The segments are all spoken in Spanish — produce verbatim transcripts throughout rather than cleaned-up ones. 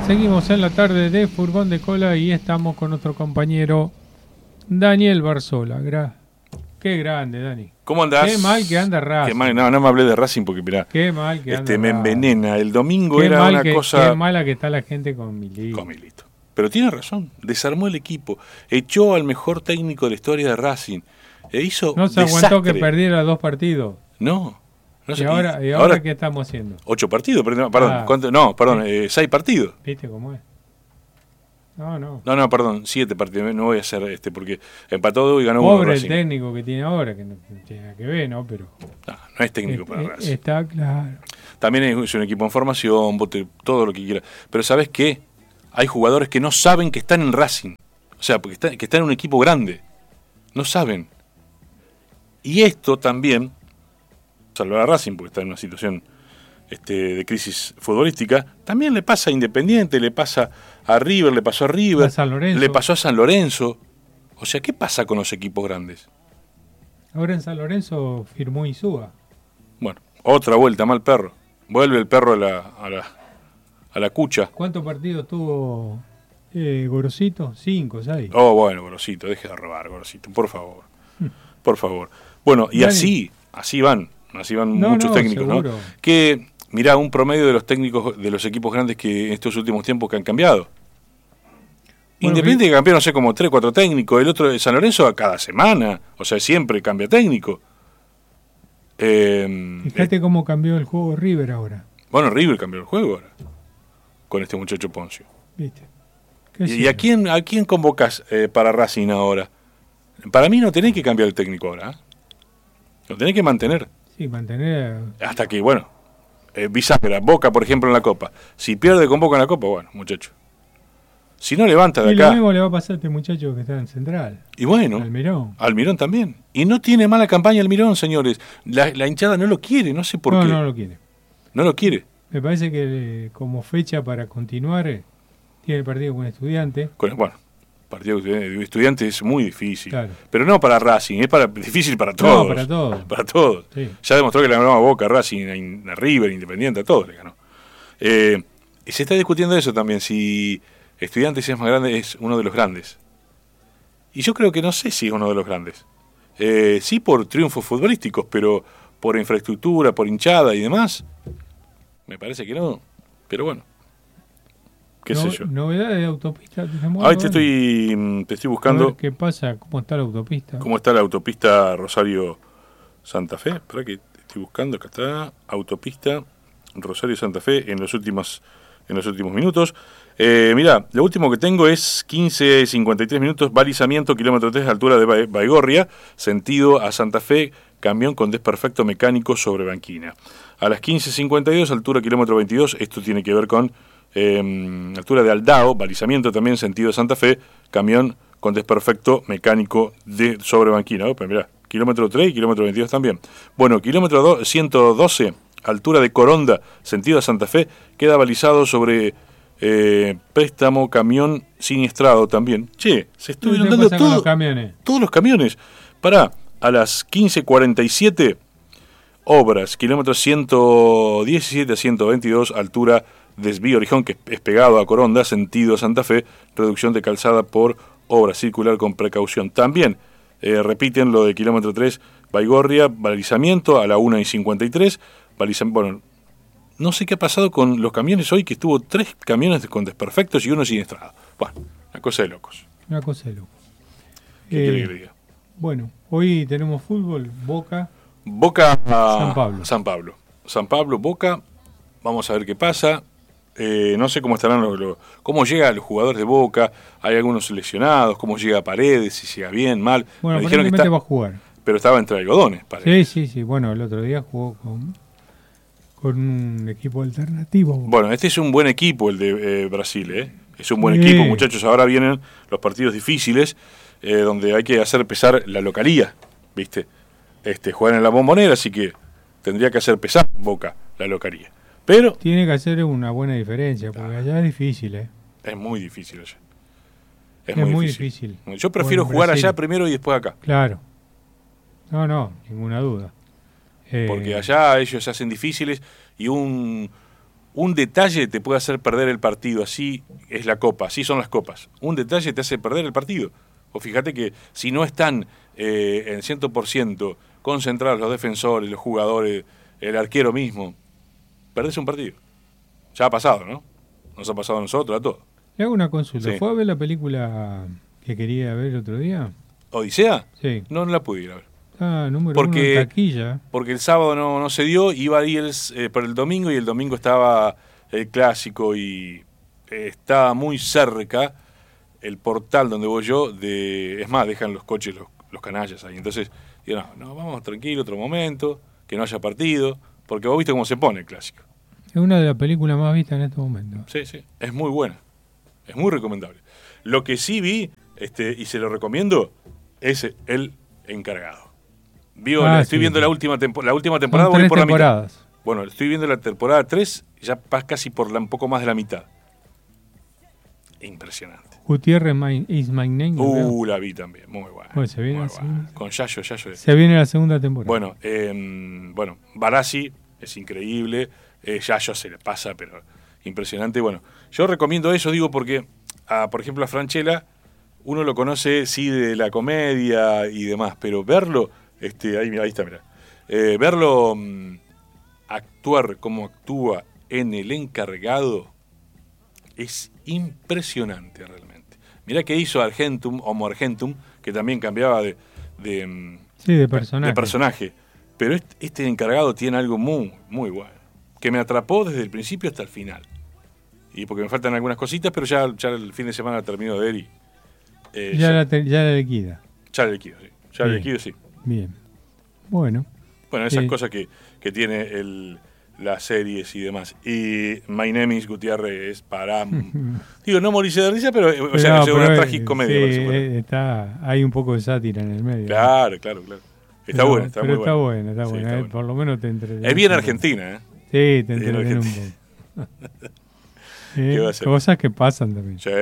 Seguimos en la tarde de Furgón de Cola y estamos con nuestro compañero Daniel Barzola. Gra Qué grande, Dani. ¿Cómo andás? Qué mal que anda Racing. Qué mal, no, no me hablé de Racing porque mirá. Qué mal que este, anda me envenena. El domingo qué era mal una que, cosa. Qué mala que está la gente con Milito. Con Milito. Pero tiene razón. Desarmó el equipo. Echó al mejor técnico de la historia de Racing. E hizo No se desastre. aguantó que perdiera dos partidos. No. no ¿Y, sé, ahora, y, ¿Y ahora ahora qué estamos haciendo? Ocho partidos. Perdón. Ah. ¿cuánto? No, perdón. Eh, seis partidos. ¿Viste cómo es? No, no. No, no, perdón. Siete partidos. No voy a hacer este porque empató y ganó Pobre uno el Racing. técnico que tiene ahora, que no tiene nada que ver, ¿no? Pero No, no es técnico es, para es, Racing. está claro. También es un equipo en formación, bote, todo lo que quiera. Pero ¿sabes qué? Hay jugadores que no saben que están en Racing. O sea, porque está, que están en un equipo grande. No saben. Y esto también, salvar a Racing, porque está en una situación este, de crisis futbolística, también le pasa a Independiente, le pasa a River, le pasó a River, A San Lorenzo. le pasó a San Lorenzo. O sea, ¿qué pasa con los equipos grandes? Ahora en San Lorenzo firmó Insúa. Bueno, otra vuelta, mal perro. Vuelve el perro a la, a la, a la cucha. ¿Cuántos partidos tuvo eh, Gorosito? Cinco, seis. Oh, bueno, Gorosito, deje de robar, Gorosito, por favor. Por favor. Bueno, y Dani. así, así van, así van No, muchos no, técnicos, seguro. ¿no? Que, mirá, un promedio de los técnicos de los equipos grandes que en estos últimos tiempos que han cambiado. Bueno, Independiente que cambió, no sé, como tres, cuatro técnicos. El otro de San Lorenzo a cada semana. O sea, siempre cambia técnico. Eh, Fíjate cómo cambió el juego River ahora. bueno, River cambió el juego ahora. Con este muchacho Poncio. ¿Viste? ¿Qué ¿Y, sé y a yo? quién a quién convocas eh, para Racing ahora? Para mí no tenés que cambiar el técnico ahora. ¿eh? Lo tenés que mantener. Sí, mantener. Hasta que, bueno, eh, bisagra, Boca, por ejemplo, en la Copa. Si pierde con Boca en la Copa, bueno, muchacho. Si no levanta de Y lo acá. mismo le va a pasar a este muchacho que está en Central. Y bueno, Almirón. Almirón también. Y no tiene mala campaña Almirón, señores. La, la hinchada no lo quiere, no sé por no, qué. no lo quiere. No lo quiere. Me parece que eh, como fecha para continuar, eh, tiene el partido con Estudiantes. Con- bueno, partido de estudiante es muy difícil. Claro. Pero no para Racing, es para difícil para todos. No, para todos. Para todos. Sí. Ya demostró que le ganó a Boca, Racing, a, a River, Independiente, a todos le ganó. Eh, y se está discutiendo eso también, si Estudiantes es más grande, es uno de los grandes. Y yo creo que no sé si es uno de los grandes. Eh, sí por triunfos futbolísticos, pero por infraestructura, por hinchada y demás, me parece que no. Pero bueno, qué No- sé yo. Novedades de autopista. ¿Tenemos Ahí algo, te Dani? estoy, mm, te estoy A buscando ver ¿Qué pasa? ¿Cómo está la autopista? cómo está la autopista Rosario-Santa Fe. Espera que te estoy buscando, acá está, autopista Rosario-Santa Fe en los últimos, en los últimos minutos. Eh, mirá, lo último que tengo es quince cincuenta y tres minutos, balizamiento, kilómetro tres, altura de Ba- Baigorria, sentido a Santa Fe, camión con desperfecto mecánico sobre banquina. A las quince cincuenta y dos, altura kilómetro veintidós, esto tiene que ver con eh, altura de Aldao, balizamiento también, sentido Santa Fe, camión con desperfecto mecánico de sobre banquina. Opa, mirá, kilómetro tres y kilómetro veintidós también. Bueno, kilómetro do- ciento doce, altura de Coronda, sentido a Santa Fe, queda balizado sobre eh, préstamo, camión siniestrado también. Che, se ¿Qué estuvieron te dando pasa con todo, los camiones? todos los camiones. Pará, a las quince cuarenta y siete, obras, kilómetro ciento diecisiete a ciento veintidós, altura desvío Orijón, que es pegado a Coronda, sentido Santa Fe, reducción de calzada por obra circular con precaución. También eh, repiten lo de kilómetro tres, Baigorria, balizamiento a la una y cincuenta y tres, baliza, bueno, no sé qué ha pasado con los camiones hoy, que estuvo tres camiones con desperfectos y uno siniestrado. Bueno, una cosa de locos. Una cosa de loco. ¿Qué Eh, quiere que le diga? Bueno, hoy tenemos fútbol, Boca. Boca a San Pablo. San Pablo. San Pablo, Boca. Vamos a ver qué pasa. Eh, no sé cómo estarán los, los- cómo llegan los jugadores de Boca. Hay algunos seleccionados. Cómo llega Paredes, si llega bien, mal. Bueno, Me dijeron que aparentemente está, va a jugar. pero estaba entre algodones, Paredes. Sí, sí, sí. Bueno, el otro día jugó con, con un equipo alternativo. Bueno, este es un buen equipo el de eh, Brasil, ¿eh? Es un buen Sí. equipo, muchachos. Ahora vienen los partidos difíciles, eh, donde hay que hacer pesar la localía, ¿viste? Este, juegan en la Bombonera, así que tendría que hacer pesar Boca la localía. Pero Tiene que hacer una buena diferencia, porque allá es difícil, ¿eh? es muy difícil allá. Es, Es muy, muy difícil. difícil. Yo prefiero Bueno, jugar Brasil. allá primero y después acá. Claro. No, no, ninguna duda. Eh, Porque allá ellos se hacen difíciles y un, un detalle te puede hacer perder el partido. Así es la Copa, así son las copas. Un detalle te hace perder el partido. O fíjate que si no están eh, en cien por ciento concentrados los defensores, los jugadores, el arquero mismo, perdés un partido. Ya ha pasado, ¿no? Nos ha pasado a nosotros, a todos. Le hago una consulta. Sí. ¿Fue a ver la película que quería ver el otro día? ¿Odisea? Sí. No, no la pude ir a ver. Ah, número Porque- uno en taquilla. Porque el sábado no, no se dio, iba a ir el, eh, para el domingo y el domingo estaba el clásico y eh, estaba muy cerca el portal donde voy yo, de es más, dejan los coches los, los canallas ahí. Entonces, digo, no, no, vamos tranquilo, otro momento, que no haya partido, porque vos viste cómo se pone el clásico. Es una de las películas más vistas en este momento. Sí, sí, es muy buena, es muy recomendable. Lo que sí vi, este, y se lo recomiendo, es El Encargado. Vio, Ah, estoy sí, viendo sí. la última, tempo- la última temporada, Son voy tres por la mitad. temporadas. Bueno, estoy viendo la temporada tres, ya vas casi por la, un poco más de la mitad. Impresionante. Gutiérrez my, is my name. ¿lo veo? Uh, la vi también, muy buena. Bueno, se viene muy la buena. segunda. Con Yayo, Yayo. Se viene la segunda temporada. Bueno, eh, bueno, Barassi es increíble, eh, Yayo se le pasa, pero impresionante. Bueno, yo recomiendo eso, digo, porque, a, por ejemplo, a Francella, uno lo conoce, sí, de la comedia y demás, pero verlo, este, ahí, ahí está, mira, eh, verlo mm, actuar como actúa en El Encargado es impresionante realmente. Mirá que hizo Argentum, Homo Argentum, que también cambiaba de, de, mm, sí, de personaje. de personaje. Pero este, este Encargado tiene algo muy, muy bueno, que me atrapó desde el principio hasta el final. Y porque me faltan algunas cositas, pero ya, ya el fin de semana termino de ver y... eh, Ya, ya, la te- ya la liquida. ya le liquido, sí. Ya le Bien. liquido, sí. Bien. Bueno. Bueno, esas Sí. cosas que, que tiene el, las series y demás. Y My Name is Gutiérrez es para... digo, no morirse de risa, pero, o sea, Pero es no, una pero, tragicomedia. sí, por supuesto. eh, está, hay un poco de sátira en el medio. Claro, claro, claro. Está Pero- bueno, está pero muy está bueno. bueno, está Sí, bueno, está eh, bueno. por lo menos te entretiene. Es bien argentina, ¿eh? Sí, te Bien entretiene un argentina. poco. ¿Qué va a Eh, hacer? cosas que pasan también. Sí,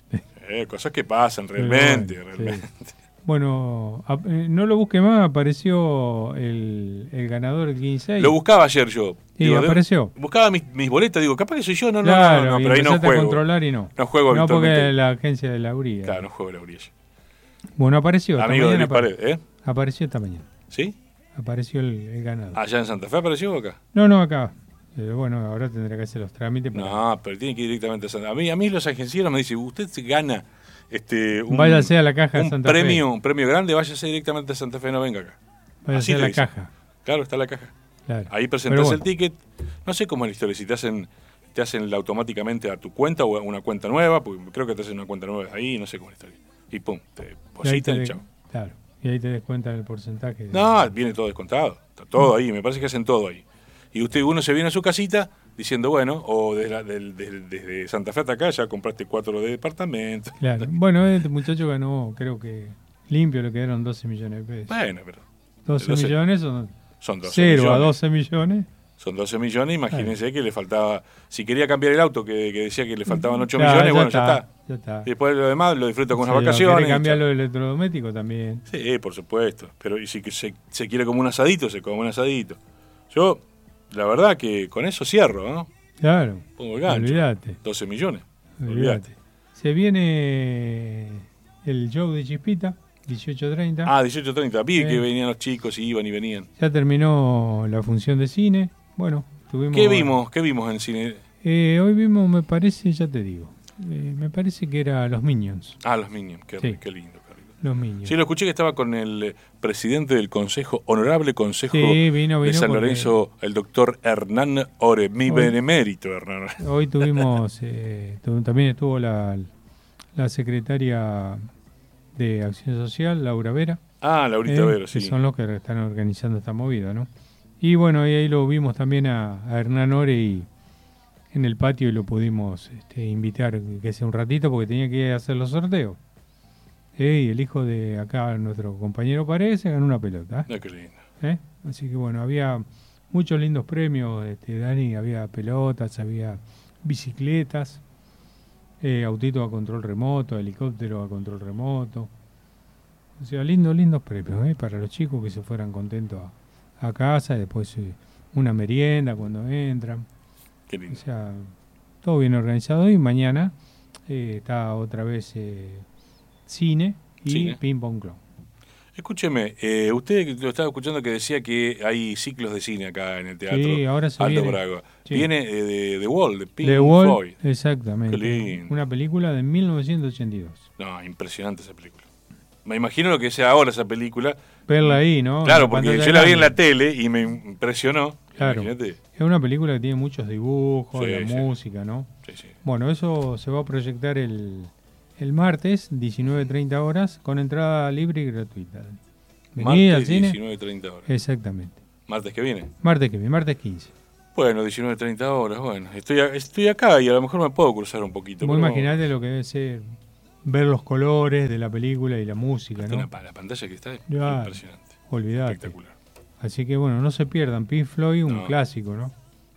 eh, cosas que pasan realmente, Pero bueno, realmente. sí. Bueno, a- eh, no lo busque más, apareció el, el ganador del quince. Lo buscaba ayer yo. Sí, Digo, apareció. Buscaba mis, mis boletas, digo, capaz que soy yo, no, no, Claro, no, no, y pero ahí no empezaste a juego. controlar y no. No juego No, porque habitualmente. la agencia de la U R I A. Claro, no juego la Uriel. Bueno, apareció. esta Amigo de mañana Luis apare- Paredes, ¿eh? Apareció esta mañana. ¿Sí? Apareció el, el ganador. ¿Allá en Santa Fe apareció o acá? No, no, acá. Eh, bueno, ahora tendré que hacer los trámites. para- No, pero tiene que ir directamente a Santa Fe. A mí, a mí los agencieros me dicen, usted se gana este, un, Váyase a la caja de un Santa Fe. premio, un premio grande, váyase directamente a Santa Fe, no venga acá. Váyase Así a te la dicen. caja. Claro, está la caja. Claro. Ahí presentás Pero bueno, el ticket. No sé cómo es la historia, si te hacen te hacen la automáticamente a tu cuenta o a una cuenta nueva, porque creo que te hacen una cuenta nueva ahí, no sé cómo es la historia. Y pum, te y ahí depositan te y de- chao. Claro. Y ahí te descuentan el porcentaje. de- No, viene todo descontado. Está todo ahí, me parece que hacen todo ahí. Y usted, uno se viene a su casita diciendo, bueno, o desde, la- del- del- desde Santa Fe hasta acá ya compraste cuatro de departamento. Claro. Bueno, este muchacho ganó, creo que limpio le quedaron doce millones de pesos. Bueno, pero doce doce millones son son doce cero millones. a doce millones. Son doce millones, imagínense que le faltaba, si quería cambiar el auto, que, que decía que le faltaban ocho Ya, millones, ya bueno, ya está, está. ya está. Y después lo demás lo disfruto con Si unas lo vacaciones. quiere cambiar chao. lo electrodoméstico también. Sí, por supuesto. Pero y si que se, se quiere como un asadito, se come un asadito. Yo, la verdad que con eso cierro, ¿no? Claro. Pongo el gancho. Olvídate. doce millones. Olvídate. Olvídate. Se viene el show de Chispita, dieciocho treinta. Ah, dieciocho treinta. Vi Sí. que venían los chicos y iban y venían. Ya terminó la función de cine. Bueno, tuvimos. ¿Qué vimos? ¿Qué vimos en cine? Eh, hoy vimos, me parece, ya te digo. eh, me parece que era Los Minions. Ah, los Minions. Qué, Sí. qué lindo, qué lindo. Los Minions. Sí, lo escuché que estaba con el eh, presidente del Consejo, Honorable Consejo Sí, vino, de vino San porque Lorenzo, el doctor Hernán Ore, mi Hoy- benemérito Hernán. Hoy tuvimos, eh, tu- también estuvo la, la secretaria de Acción Social, Laura Vera. Ah, Laurita eh, Vero, que sí. son los que están organizando esta movida, ¿no? Y bueno, y ahí lo vimos también a, a Hernán Ore y en el patio y lo pudimos este, invitar que sea un ratito porque tenía que hacer los sorteos. Eh, y el hijo de acá, nuestro compañero Paredes, se ganó una pelota. Ah, qué lindo. ¿eh? Así que bueno, había muchos lindos premios, este, Dani, había pelotas, había bicicletas, eh, autito a control remoto, helicóptero a control remoto. O sea, lindos, lindos premios, ¿eh? Para los chicos que se fueran contentos a, a casa, y después eh, una merienda cuando entran. Qué lindo. O sea, todo bien organizado. Y mañana eh, está otra vez eh, cine y Cine. Ping Pong Club. Escúcheme, eh, usted que lo estaba escuchando que decía que hay ciclos de cine acá en el teatro Sí, ahora se Alto viene. Braga. Sí. Viene eh, de The Wall, de Pink The Wall, Floyd. exactamente. Qué lindo. Una película de mil novecientos ochenta y dos. No, impresionante esa película. Me imagino lo que sea ahora esa película. Verla ahí, ¿no? Claro, En la porque pantalla yo la vi en grande. la tele y me impresionó. Claro. Imagínate. Es una película que tiene muchos dibujos, Sí, la sí. música, ¿no? Sí, sí. Bueno, eso se va a proyectar el, el martes, diecinueve treinta horas, con entrada libre y gratuita. Vení al Martes cine. diecinueve treinta horas. Exactamente. Martes que viene. Martes que viene, martes quince. Bueno, diecinueve treinta horas, bueno. Estoy, a- estoy acá y a lo mejor me puedo cruzar un poquito. Vos pero- imaginate lo que debe ser ver los colores de la película y la música, Hasta ¿no? una pa- la pantalla que está es Ya, impresionante. Olvidate. Espectacular. Así que bueno, no se pierdan. Pink Floyd, un No. clásico, ¿no?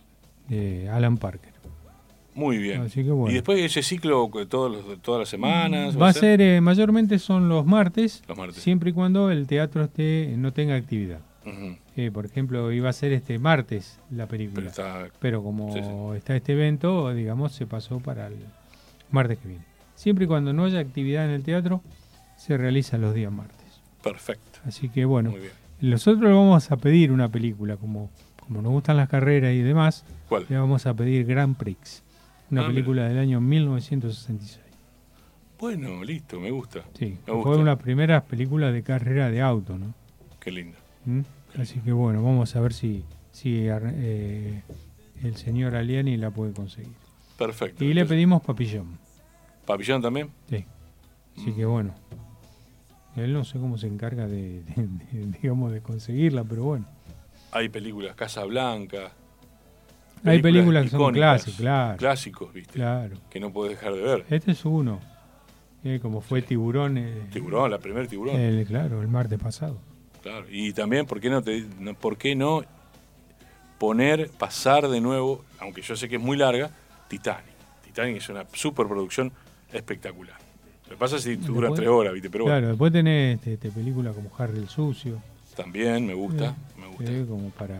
De Alan Parker. Muy bien. Así que bueno. Y después ese ciclo que todos los, todas las semanas. Va a ser, eh, mayormente son los martes, Los martes. siempre y cuando el teatro esté no tenga actividad. Ujú. Eh, por ejemplo, iba a ser este martes la Pero película, está. pero como Sí, sí. está este evento, digamos, se pasó para el martes que viene. Siempre y cuando no haya actividad en el teatro, se realiza los días martes. Perfecto. Así que bueno, Muy bien. nosotros le vamos a pedir una película, como, como nos gustan las carreras y demás, ¿Cuál? le vamos a pedir Grand Prix, una Ah, película del año mil novecientos sesenta y seis. Bueno, listo, me gusta. Sí, Me fue gusta. una de las primeras películas de carrera de auto, ¿no? Qué lindo. ¿Mm? Así que bueno, vamos a ver si, si eh, el señor Aliani la puede conseguir. Perfecto. Y le Entonces, pedimos Papillón. ¿Papillón también? Sí. Así Mm. que bueno. Él no sé cómo se encarga de, de- de, digamos, de conseguirla, pero bueno. Hay películas, Casa Blanca. Hay películas que son icónicas, clásicas, claro. Clásicos, ¿viste? Claro. Que no puedes dejar de ver. Este es uno. Eh, como fue Tiburón. eh, Tiburón, la primer Tiburón. el- claro, el martes pasado. Claro. Y también, ¿por qué no, te, no, ¿por qué no poner, pasar de nuevo, aunque yo sé que es muy larga, Titanic? Titanic es una superproducción espectacular. Lo que pasa es que dura Después- tres horas, ¿viste? Pero Claro, bueno, después tenés este, este, películas como Harry el Sucio. también me gusta, Eh, me gusta. eh, como para,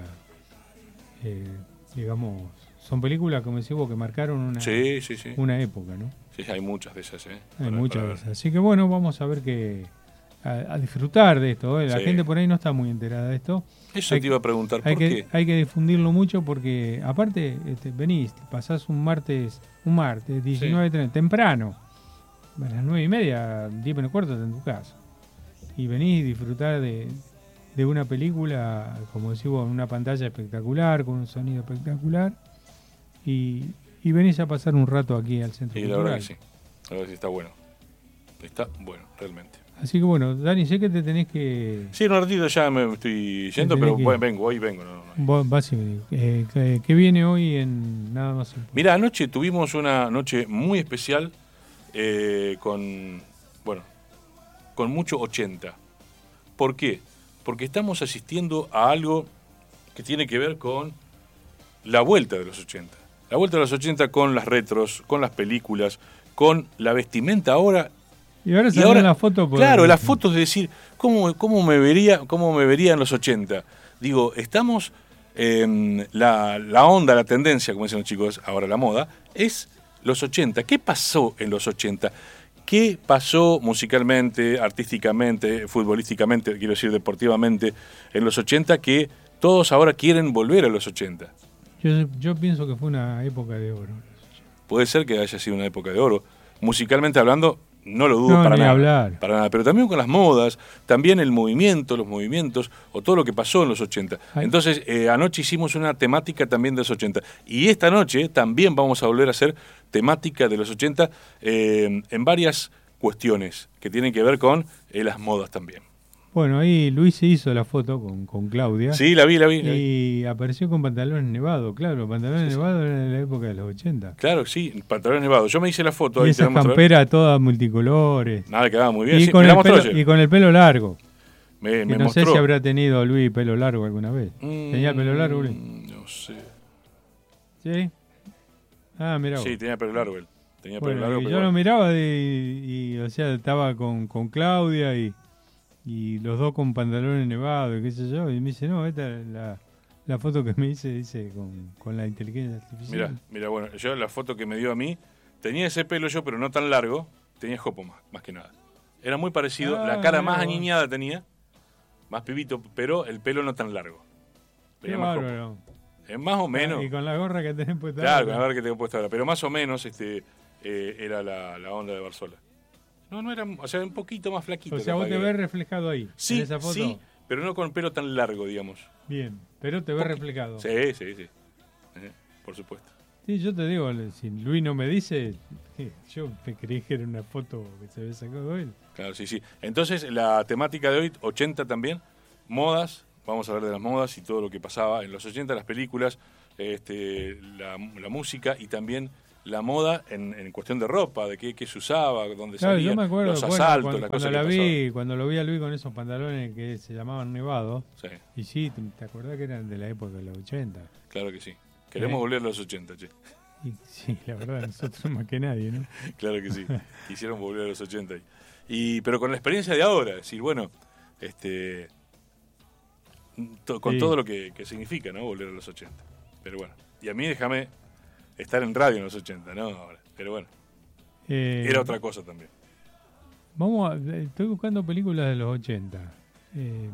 eh, digamos, son películas, como decís vos, que marcaron una, Sí, sí, sí. una época, ¿no? Sí, hay muchas de esas, ¿eh? Hay Para- muchas para de ver. esas. Así que bueno, vamos a ver que a, a disfrutar de esto. ¿eh? La Sí. gente por ahí no está muy enterada de esto. Eso Hay te iba a preguntar, Hay ¿por que, qué? hay que difundirlo mucho porque, aparte, este, venís, pasás un martes, un martes, diecinueve treinta, temprano, a las nueve y media, diez menos cuarto, estás en tu casa. Y venís a disfrutar de, de una película, como decimos, en una pantalla espectacular, con un sonido espectacular, y, y venís a pasar un rato aquí al Centro Sí, la Cultural. verdad que sí. La verdad que sí, está bueno. Está bueno, realmente. Así que bueno, Dani, sé que te tenés que... Sí, en un ratito ya me estoy yendo, tenés pero que ir. bueno, vengo, hoy vengo. No, no, no. Vos vas y venís. Eh, que, que viene hoy en Nada Más Imposible. Mira, anoche tuvimos una noche muy especial eh, con, bueno, con mucho ochenta. ¿Por qué? Porque estamos asistiendo a algo que tiene que ver con la vuelta de los ochenta. La vuelta de los ochenta con las retros, con las películas, con la vestimenta ahora. Y ahora Y salió ahora, la foto. por- claro, las fotos de decir, ¿cómo, cómo, me vería, ¿cómo me vería en los ochenta? Digo, estamos, eh, la, la onda, la tendencia, como dicen los chicos, ahora la moda, es los ochenta. ¿Qué pasó en los ochenta? ¿Qué pasó musicalmente, artísticamente, futbolísticamente, quiero decir deportivamente, en los ochenta que todos ahora quieren volver a los ochenta? Yo, yo pienso que fue una época de oro. Puede ser que haya sido una época de oro. Musicalmente hablando, no lo dudo No, para ni nada. hablar. Para nada. Pero también con las modas, también el movimiento, los movimientos, o todo lo que pasó en los ochenta. Ay. Entonces, eh, anoche hicimos una temática también de los ochenta. Y esta noche también vamos a volver a hacer temática de los ochenta eh, en varias cuestiones que tienen que ver con eh, las modas también. Bueno, ahí Luis se hizo la foto con, con Claudia. Sí, la vi, la vi. la vi. Y apareció con pantalones nevados, claro, pantalones Sí, sí. nevados eran de la época de los ochenta. Claro, sí, pantalones nevados. Yo me hice la foto, Y ahí te la esas muestro. camperas todas multicolores. Nada, quedaba muy bien. Y, Sí, con me la el mostró pelo, ayer. y con el pelo largo. Me, Que me no mostró. sé si habrá tenido Luis pelo largo alguna vez. ¿Tenía el pelo largo, Luis? Mm, No sé. ¿Sí? Ah, mira. Sí, tenía pelo largo él. Tenía pelo Bueno, largo, y pero yo bueno. lo miraba y, y, o sea, estaba con, con Claudia y, y los dos con pantalones nevados y qué sé yo. Y me dice, no, esta es la, la foto que me hice, dice, con, con la inteligencia artificial. Mira, mira, bueno, yo la foto que me dio a mí, tenía ese pelo yo, pero no tan largo, tenía jopo más, más que nada. Era muy parecido, Ah, la cara mira más vos. aniñada tenía, más pibito, pero el pelo no tan largo. Qué Tenía más jopo. bárbaro. Es más o menos. Y con la gorra que tenés puesta. Claro, ahora. a ver qué tengo puesto ahora. Pero más o menos este eh, era la, la onda de Barzola. No, no era, o sea, un poquito más flaquito. O sea, vos te ves reflejado ahí, sí, en esa foto. sí, pero no con pelo tan largo, digamos. Bien, pero te ves reflejado. Sí, sí, sí. Eh, por supuesto. Sí, yo te digo, si Luis no me dice, yo me creí que era una foto que se había sacado él. Claro, sí, sí. Entonces, la temática de hoy, ochenta también, modas, vamos a hablar de las modas y todo lo que pasaba en los ochenta, las películas, este, la, la música y también la moda en, en cuestión de ropa, de qué, qué se usaba, dónde Claro, salía, yo me acuerdo, los bueno, asaltos, cuando, las cuando cosas la que vi, pasaban. cuando lo vi a Luis con esos pantalones que se llamaban nevados, Sí, y sí, te, te acordás que eran de la época de los ochenta. claro que sí. Queremos ¿Eh? volver a los ochenta, che. Y sí, la verdad, nosotros más que nadie, ¿no? Claro que sí. Quisieron volver a los ochenta. Y, y, pero con la experiencia de ahora, es decir, bueno, este to- con Sí. todo lo que, que significa, ¿no? Volver a los ochenta. Pero bueno, y a mí déjame estar en radio en los ochenta, ¿no? Ahora. Pero bueno, Eh, era otra cosa también. Vamos a, estoy buscando películas de los ochenta. Eh,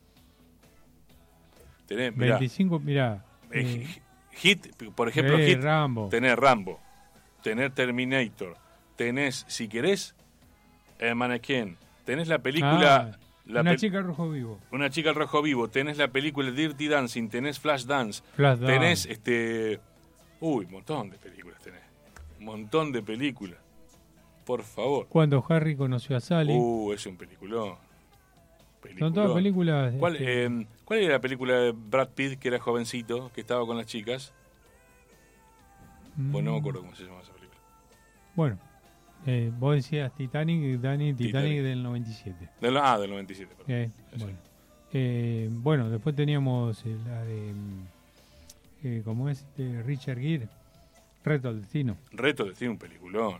Tenés, mirá, veinticinco, mirá. eh, eh, hit, por ejemplo, eh, hit, Rambo. tenés Rambo, tenés Terminator, tenés, si querés, El Mannequin, tenés la película... Ah, la una pe- chica rojo vivo. Una chica al rojo vivo, tenés la película Dirty Dancing, tenés Flash Dance, Flash Dance. tenés este... Uy, un montón de películas tenés. Un montón de películas. Por favor. Cuando Harry conoció a Sally. Uh, es un peliculón. Son todas Peliculón. películas. ¿Cuál, este, eh, ¿Cuál era la película de Brad Pitt que era jovencito, que estaba con las chicas? Pues no me mm, acuerdo cómo se llama esa película. Bueno, eh, vos decías Titanic, Dani, Titanic, Titanic. del noventa y siete. Del, ah, del noventa y siete, perdón. Eh, Eso. bueno. Eh, bueno, después teníamos eh, la de. mm, Eh, ¿Cómo es? De Richard Gere. Reto al destino. Reto de decir un peliculón.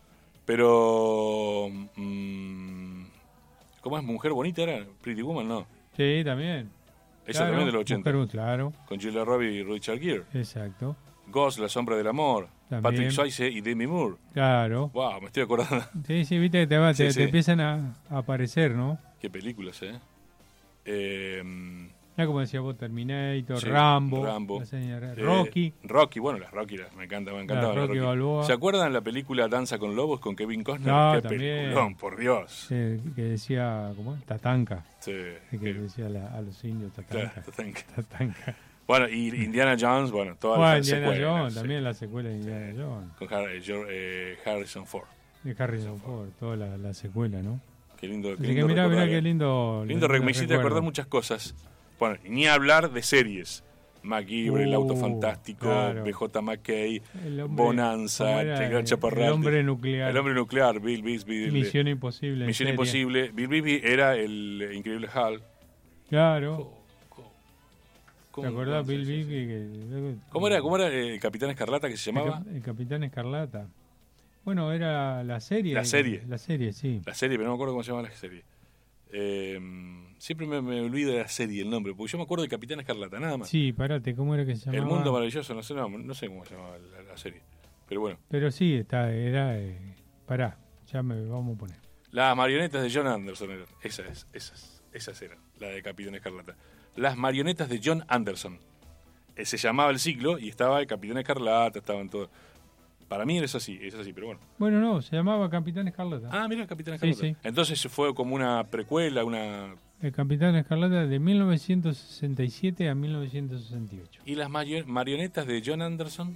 Pero... mm, ¿Cómo es? ¿Mujer bonita era? Pretty Woman, no. Sí, también. Esa Claro, también de los ochenta. Mujer, claro, Con Julia Roberts y Richard Gere. exacto. Ghost, La sombra del amor. También. Patrick Swayze y Demi Moore. Claro. Wow, me estoy acordando. Sí, sí, viste que te, va, Sí, te, sí. te empiezan a, a aparecer, ¿no? Qué películas, ¿eh? eh Ya como decía vos, Terminator, sí, Rambo, Rambo. la señora- eh, Rocky, Rocky, bueno, las Rocky, las, me encanta, me encantaba La Rocky Balboa. ¿Se acuerdan la película Danza con Lobos con Kevin Costner? No, Qué también. peliculón, por Dios. eh, que decía, ¿cómo es? Tatanka, Sí, que que- decía la- a los indios, claro, Tatanka. Tatanka. Tatanka. Bueno, y Indiana Jones, bueno, todas Bueno, las Indiana secuelas, Jones, sí. también la secuela de Indiana Jones. Con Har- eh, George- eh, Harrison Ford. De Harrison Ford, toda la, la secuela, ¿no? Qué lindo, qué Así lindo que mirá, mirá recordar, qué eh. lindo. Lindo, re- me hiciste recuerdo. acordar muchas cosas. Bueno, y ni hablar de series. MacGyver, El Uh, Auto Fantástico, claro. B J. McKay, El hombre- Bonanza, ¿cómo era? El Gran Chaparral. El hombre nuclear. El hombre nuclear, Bill Bixby. Misión Imposible. en Misión serie. Imposible. Bill Bixby era el eh, increíble Hal. Claro. ¿Cómo- ¿Te acordás, cómo- Bill sí, sí, Bixby? sí. que- ¿Cómo era, cómo era eh, el Capitán Escarlata que se El, llamaba? cap- el Capitán Escarlata. Bueno, era la serie. La serie. La serie, sí. La serie, pero no me acuerdo cómo se llama la serie. Eh, siempre me, me olvido de la serie, el nombre, porque yo me acuerdo de Capitán Escarlata, nada más. Sí, parate, ¿cómo era que se llamaba? El Mundo Maravilloso, no sé, no, no sé cómo se llamaba la, la serie. Pero bueno, Pero sí, está, era... Eh, pará, ya me vamos a poner. las marionetas de John Anderson eran. Esas, esas, esas eran, la de Capitán Escarlata. Las marionetas de John Anderson. Eh, se llamaba el ciclo y estaba el Capitán Escarlata, estaban todos. Para mí es así, es así, pero bueno. Bueno, no, se llamaba Capitán Escarlata. Ah, mira, Capitán Sí, Escarlata. sí. Entonces fue como una precuela, una... El Capitán Escarlata de mil novecientos sesenta y siete a mil novecientos sesenta y ocho. ¿Y las mario- marionetas de John Anderson?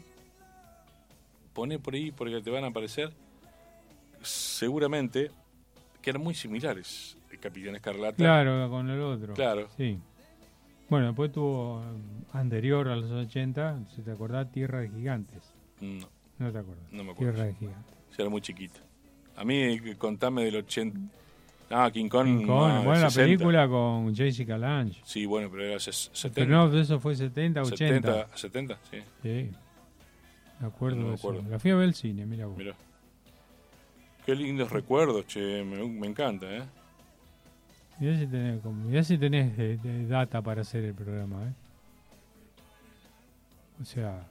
Pone por ahí porque te van a aparecer seguramente que eran muy similares el Capitán Escarlata. Claro, con el otro. Claro. Sí. Bueno, después tuvo eh, anterior a los ochenta, si te acordás, Tierra de Gigantes. No, No te acuerdas. No me acuerdo. Tierra de Gigantes. era muy chiquito. A mí eh, contame del ochenta. Ah, King Kong. King Kong, ah, bueno, la sesenta. película con Jessica Lange. Sí, bueno, pero era ses- setenta. Pero no, eso fue setenta, ochenta. setenta, setenta, sí. Sí. Me acuerdo No me de eso. acuerdo. La fui a ver al cine, mira vos. Mirá. Qué lindos recuerdos, che. Me, me encanta, ¿eh? Mirá si tenés, como- mirá si tenés eh, de data para hacer el programa, ¿eh? O sea,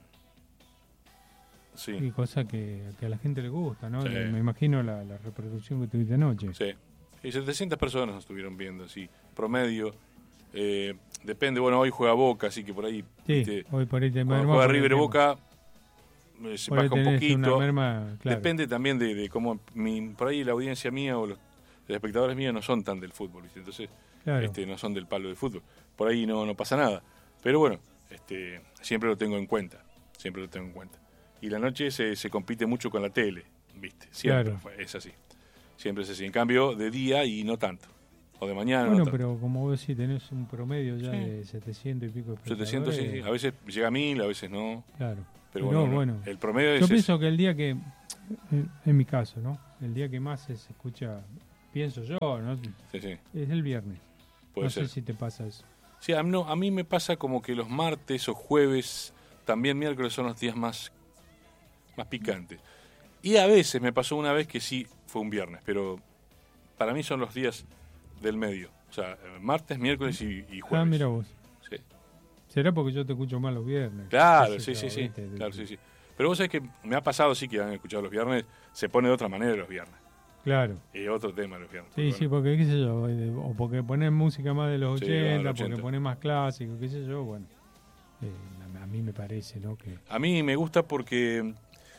Sí. y cosa que, que a la gente le gusta, ¿no? Sí. Me imagino la, la reproducción que tuviste anoche. Sí. Y setecientas personas nos estuvieron viendo, sí. Promedio. Eh, depende, bueno, hoy juega Boca, así que por ahí. Sí, viste, hoy por ahí te cuando merma, juega por ahí River y te- Boca, eh, se por ahí baja un tenés poquito. una merma, claro. Depende también de, de cómo. Mi, por ahí la audiencia mía o los, los espectadores míos no son tan del fútbol, ¿viste? Entonces, Claro. este, no son del palo de fútbol. Por ahí no, no pasa nada. Pero bueno, este, siempre lo tengo en cuenta. Siempre lo tengo en cuenta. Y la noche se, se compite mucho con la tele, ¿viste? Siempre Claro. fue- es así. Siempre es así. En cambio, de día y no tanto. O de mañana, Bueno, no tanto. pero como vos decís, tenés un promedio ya Sí. de setecientos y pico de setecientos, sí, sí. espectadores. A veces llega a mil, a veces no. Claro. Pero, Pero bueno, no. bueno, el promedio es yo ese. pienso que el día que, en, en mi caso, ¿no? El día que más se se escucha, pienso yo, ¿no? Sí, sí, Es el viernes. puede no ser. sé si te pasa eso. Sí, a mí, no, a mí me pasa como que los martes o jueves, también miércoles son los días más, más picantes. Y a veces me pasó una vez que sí fue un viernes, pero para mí son los días del medio. O sea, martes, miércoles y, y jueves. Ah, mira vos. Sí. ¿Será porque yo te escucho más los viernes? Claro, Qué sí, sé sí, yo, sí. ¿viste? Claro, sí, sí. Pero vos sabés que me ha pasado, sí, que han escuchado los viernes, se pone de otra manera los viernes. Claro. Es otro tema los viernes. Sí, pero sí, bueno. porque qué sé yo, eh, o porque pones música más de los Sí, ochenta, claro, porque ochenta. pones más clásico, qué sé yo, bueno. Eh, a, a mí me parece, ¿no? Que A mí me gusta porque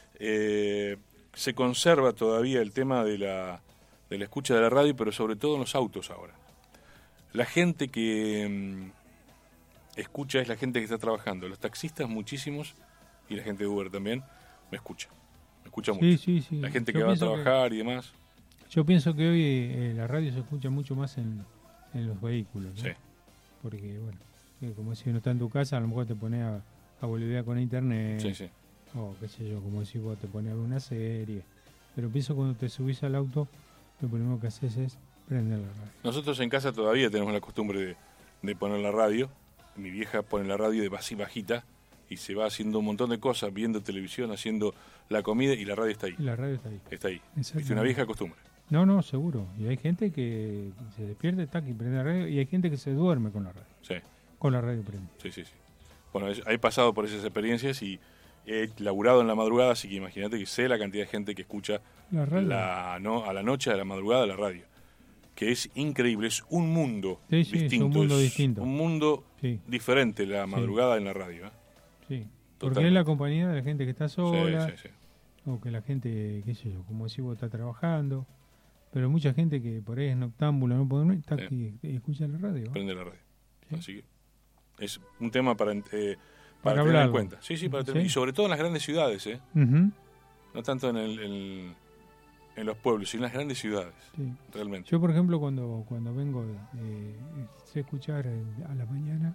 eh, se conserva todavía el tema de la, de la escucha de la radio, pero sobre todo en los autos ahora. La gente que mm, escucha es la gente que está trabajando. Los taxistas muchísimos, y la gente de Uber también, me escucha. Me escucha mucho. sí, sí, sí. La gente Yo que va a pienso trabajar y demás. Yo pienso que hoy eh, la radio se escucha mucho más en, en los vehículos, ¿no? Sí. Porque, bueno, eh, como si uno está en tu casa, a lo mejor te pones a, a boludear con internet, Sí, sí. o qué sé yo, como si vos te pones a ver una serie. Pero pienso cuando te subís al auto, lo primero que haces es prender la radio. Nosotros en casa todavía tenemos la costumbre de, de poner la radio. Mi vieja pone la radio de así bajita y se va haciendo un montón de cosas, viendo televisión, haciendo la comida y la radio está ahí. Y la radio está ahí. Está ahí. Exactamente. Es una vieja costumbre. No, no, seguro. Y hay gente que se despierta, tac, y prende la radio, y hay gente que se duerme con la radio. Sí, Con la radio prende. sí, sí. sí. Bueno, es- he pasado por esas experiencias y he laburado en la madrugada, así que imagínate que sé la cantidad de gente que escucha La radio. la, no, a la noche, a la madrugada, la radio. Que es increíble, es un mundo Sí, sí, es distinto. un mundo distinto. Un mundo Sí, diferente la madrugada en la radio. ¿eh? sí. Porque Totalmente. es la compañía de la gente que está sola, Sí, sí, sí. o que la gente, qué sé yo, como decís vos, está trabajando. Pero hay mucha gente que por ahí es noctámbula, no puede dormir, está Sí. aquí y escucha la radio. ¿no? Prende la radio. Sí. Así que es un tema para, eh, para, Para tener en hablarlo. cuenta. Sí, sí, para tener, Sí. y sobre todo en las grandes ciudades, ¿eh? Ujú, No tanto en, el, en, en los pueblos, sino en las grandes ciudades, sí. realmente. Yo, por ejemplo, cuando, cuando vengo, eh, sé escuchar eh, a la mañana,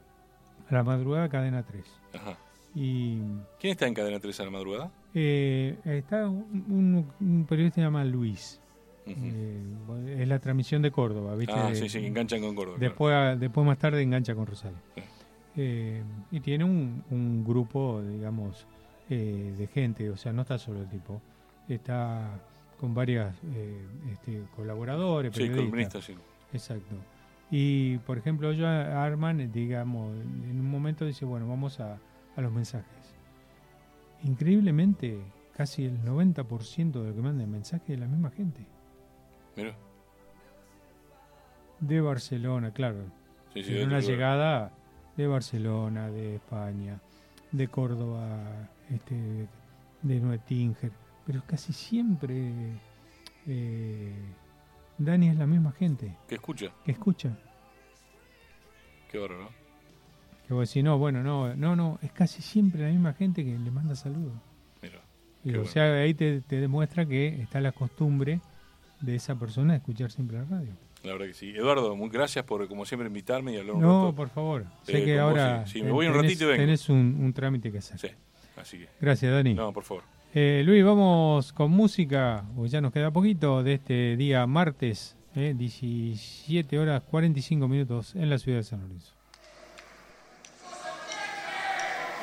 a la madrugada, Cadena tres. Ajá. Y ¿Quién está en Cadena tres a la madrugada? eh, está un, un- un periodista llamado Luis. Ujú. Eh, es la transmisión de Córdoba, ¿viste? Ah, sí, sí, que enganchan con Córdoba. claro. Después, después más tarde engancha con Rosario. Sí. Eh, y tiene un, un grupo, digamos, eh, de gente, o sea, no está solo el tipo, está con varias eh, este, colaboradores, Sí, periodistas. columnista, sí. Exacto. Y, por ejemplo, ellos arman, digamos, en un momento dice, bueno, vamos a, a los mensajes. Increíblemente, casi el noventa por ciento de lo que mandan mensajes es la misma gente. Mira. De Barcelona, claro. Sí, sí, En de una otro lugar. llegada de Barcelona, de España, de Córdoba, este, de Nuetinger, pero casi siempre eh, Dani es la misma gente ¿Qué escucha? que escucha. Qué bárbaro, ¿no? Que vos decís, no, bueno, no, no, no, es casi siempre la misma gente que le manda saludos. Mira. Y, Qué o bueno. sea, ahí te, te demuestra que está la costumbre de esa persona de escuchar siempre la radio. La verdad que sí. Eduardo, muy gracias por, como siempre, invitarme y hablar un No, rato. por favor. Eh, Sé que con vos, ahora sí. Sí, me voy un tenés, ratito y vengo. tenés un, un trámite que hacer. Sí, así que. Gracias, Dani. No, por favor. Eh, Luis, vamos con música, porque ya nos queda poquito de este día martes, eh, diecisiete horas cuarenta y cinco minutos en la ciudad de San Lorenzo.